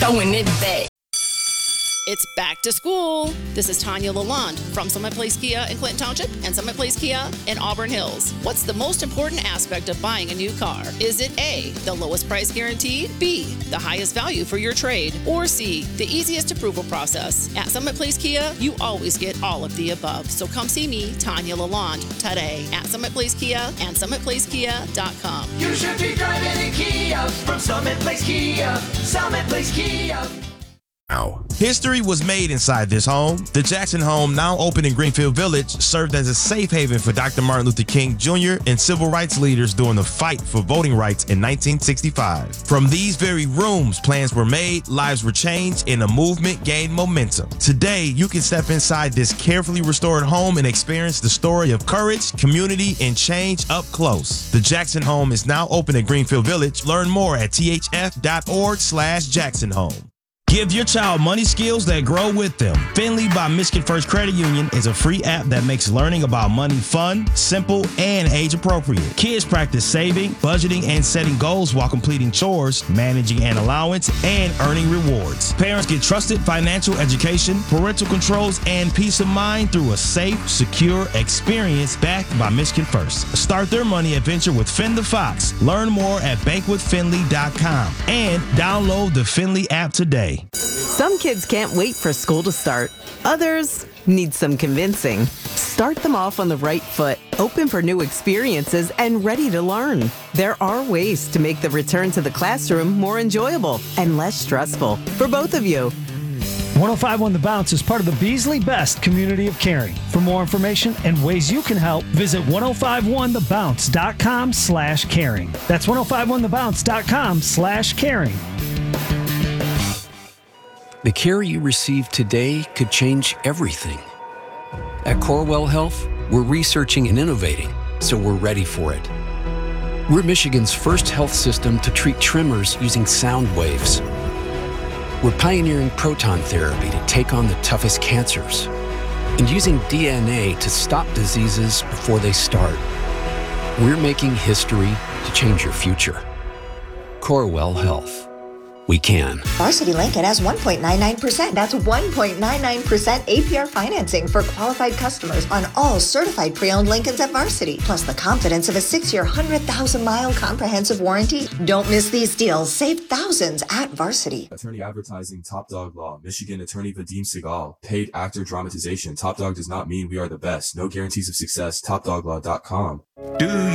throwing it back. It's back to school. This is Tanya Lalonde from Summit Place Kia in Clinton Township and Summit Place Kia in Auburn Hills. What's the most important aspect of buying a new car? Is it A, the lowest price guaranteed, B, the highest value for your trade, or C, the easiest approval process? At Summit Place Kia, you always get all of the above. So come see me, Tanya Lalonde, today at Summit Place Kia and SummitPlaceKia.com. You should be driving a Kia from Summit Place Kia. Summit Place Kia. History was made inside this home. The Jackson home, now open in Greenfield Village, served as a safe haven for Dr. Martin Luther King Jr. and civil rights leaders during the fight for voting rights in 1965. From these very rooms, plans were made, lives were changed, and a movement gained momentum. Today, you can step inside this carefully restored home and experience the story of courage, community, and change up close. The Jackson home is now open at Greenfield Village. Learn more at thf.org/Jackson Home. Give your child money skills that grow with them. Finley by Michigan First Credit Union is a free app that makes learning about money fun, simple, and age appropriate. Kids practice saving, budgeting, and setting goals while completing chores, managing an allowance, and earning rewards. Parents get trusted financial education, parental controls, and peace of mind through a safe, secure experience backed by Michigan First. Start their money adventure with Fin the Fox. Learn more at bankwithfinley.com and download the Finley app today. Some kids can't wait for school to start. Others need some convincing. Start them off on the right foot, open for new experiences, and ready to learn. There are ways to make the return to the classroom more enjoyable and less stressful for both of you. 105.1 The Bounce is part of the Beasley Best community of caring. For more information and ways you can help, visit 1051thebounce.com/caring. That's 1051thebounce.com/caring. The care you receive today could change everything. At Corewell Health, we're researching and innovating, so we're ready for it. We're Michigan's first health system to treat tremors using sound waves. We're pioneering proton therapy to take on the toughest cancers and using DNA to stop diseases before they start. We're making history to change your future. Corewell Health. We can. Varsity Lincoln has 1.99%. That's 1.99% APR financing for qualified customers on all certified pre-owned Lincolns at Varsity. Plus the confidence of a 6-year, 100,000-mile comprehensive warranty. Don't miss these deals. Save thousands at Varsity. Attorney Advertising, Top Dog Law, Michigan Attorney Vadim Segal, Paid Actor Dramatization. Top Dog does not mean we are the best. No guarantees of success. TopDogLaw.com. Do